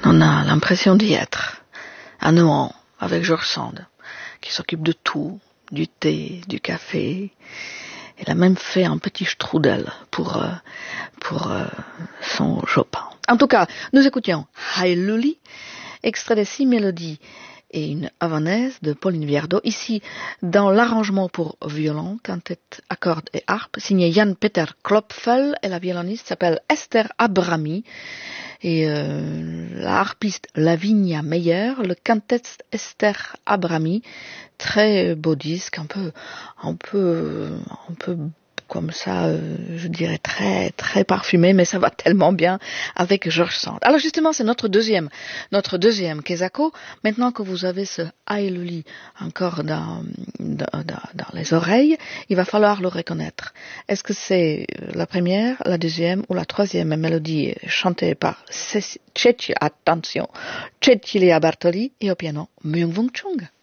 On a l'impression d'y être, à Nohant, avec George Sand, qui s'occupe de tout, du thé, du café. Il a même fait un petit strudel pour son Chopin. En tout cas, nous écoutions Hi Luli, extrait de 6 mélodies et une havanaise de Pauline Viardot, ici dans l'arrangement pour violon, quintette à cordes et harpe, signé Jan-Peter Klopfel, et la violoniste s'appelle Esther Abrami, et la harpiste Lavinia Meyer, le quintet Esther Abrami, très beau disque, un peu comme ça, je dirais très parfumé, mais ça va tellement bien avec George Sand. Alors justement, c'est notre deuxième Kesako. Maintenant que vous avez ce Aïluli encore dans les oreilles, il va falloir le reconnaître. Est-ce que c'est la première, la deuxième ou la troisième mélodie chantée par Cecilia Bartoli et au piano Myung-Whun Chung?